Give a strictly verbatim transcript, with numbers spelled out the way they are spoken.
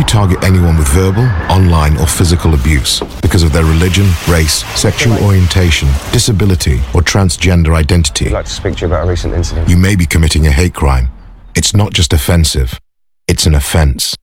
target anyone with verbal, online, or physical abuse because of their religion, race, sexual orientation, disability, or transgender identity. I'd like to speak to you about a recent incident. You may be committing a hate crime. It's not just offensive, it's an offense.